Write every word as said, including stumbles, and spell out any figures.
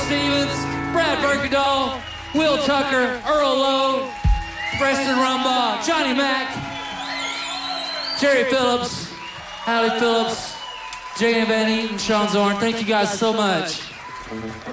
Stevens, Brad Berkedahl, Will Tucker, Earl Lowe, Preston Rumbaugh, Johnny Mack, Jerry Phillips, Hallie Phillips, J M Van Eaton, Sean Zorn. Thank you guys so much.